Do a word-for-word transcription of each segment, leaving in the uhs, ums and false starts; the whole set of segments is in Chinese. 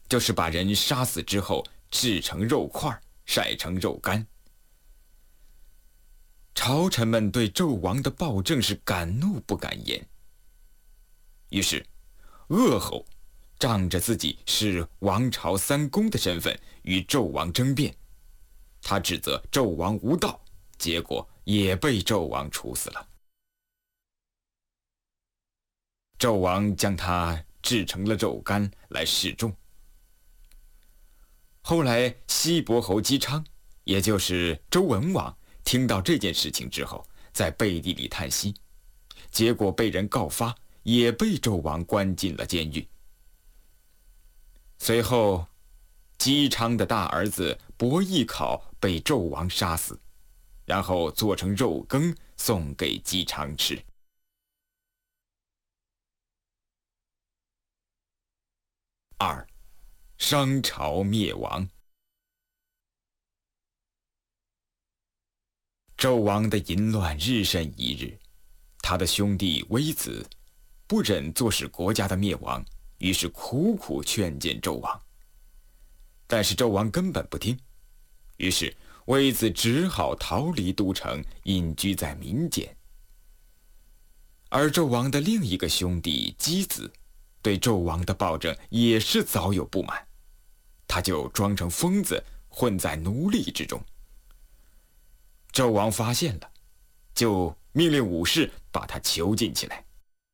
就是把人杀死之后制成肉块，晒成肉干。朝臣们对纣王的暴政是敢怒不敢言，于是鄂侯仗着自己是王朝三公的身份与纣王争辩，他指责纣王无道，结果也被纣王处死了。纣王将他制成了肉干来示众。后来西伯侯姬昌，也就是周文王，听到这件事情之后，在背地里叹息，结果被人告发，也被纣王关进了监狱。随后姬昌的大儿子伯邑考被纣王杀死，然后做成肉羹送给姬昌吃。二，商朝灭亡。纣王的淫乱日甚一日，他的兄弟微子不忍坐视国家的灭亡，于是苦苦劝谏纣王。但是纣王根本不听，于是微子只好逃离都城，隐居在民间。而纣王的另一个兄弟箕子对纣王的暴政也是早有不满，他就装成疯子混在奴隶之中。纣王发现了，就命令武士把他囚禁起来。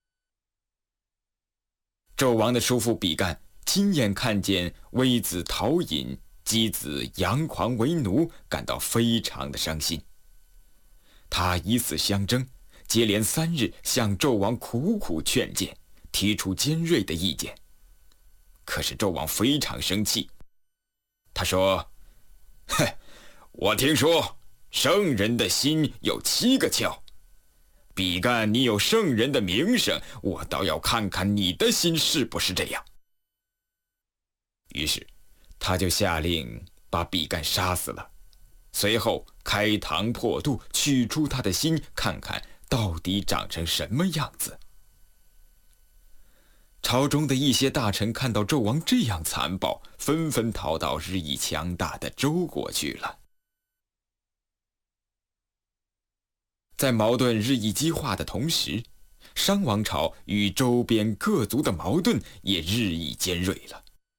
纣王的叔父比干亲眼看见微子逃隐，箕子佯狂为奴，感到非常的伤心。他以死相争，接连三日向纣王苦苦劝谏，提出尖锐的意见。可是纣王非常生气，他说：哼，我听说圣人的心有七个窍，比干你有圣人的名声，我倒要看看你的心是不是这样。于是他就下令把比干杀死了，随后开膛破肚，取出他的心，看看到底长成什么样子。朝中的一些大臣看到纣王这样残暴，纷纷逃到日益强大的周国去了。在矛盾日益激化的同时，商王朝与周边各族的矛盾也日益尖锐了。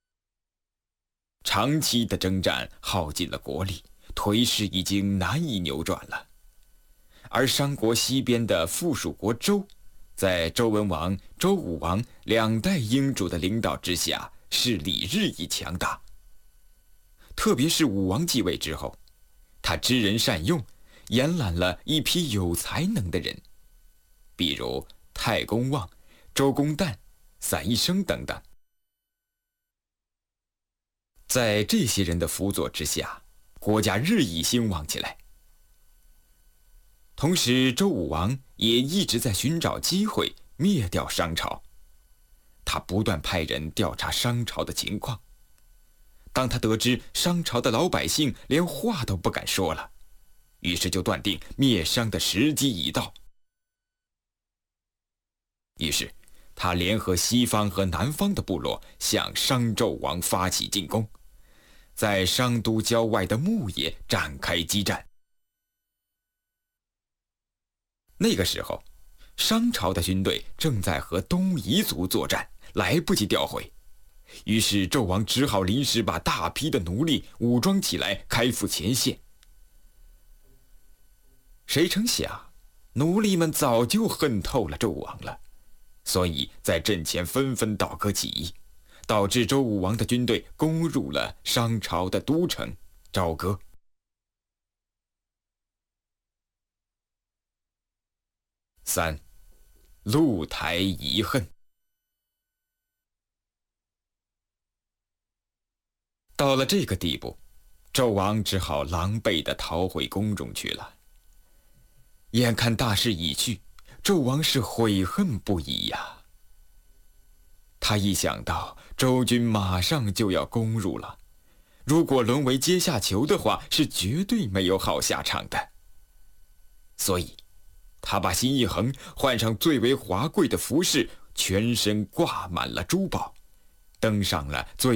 长期的征战耗尽了国力，颓势已经难以扭转了。而商国西边的附属国周，在周文王、周武王两代英主的领导之下，势力日益强大。特别是武王继位之后，他知人善用，延揽了一批有才能的人，比如太公望、周公旦、散宜生等等。在这些人的辅佐之下，国家日益兴旺起来。同时周武王也一直在寻找机会灭掉商朝，他不断派人调查商朝的情况。当他得知商朝的老百姓连话都不敢说了，于是就断定灭商的时机已到。于是他联合西方和南方的部落，向商纣王发起进攻，在商都郊外的牧野展开激战。那个时候，商朝的军队正在和东夷族作战，来不及调回，于是纣王只好临时把大批的奴隶武装起来，开赴前线。谁成想，奴隶们早就恨透了纣王了，所以在阵前纷纷倒戈起义，导致周武王的军队攻入了商朝的都城朝歌。三，露台遗恨。到了这个地步，纣王只好狼狈地逃回宫中去了。眼看大势已去，纣王是悔恨不已呀。他一想到周军马上就要攻入了，如果沦为阶下囚的话，是绝对没有好下场的。所以他把心一横，换上最为华贵的服饰，全身挂满了珠宝，登上了最